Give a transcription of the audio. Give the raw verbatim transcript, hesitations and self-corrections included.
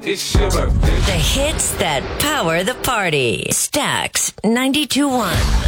It's your birthday. The hits that power the party. Stax ninety-two point one.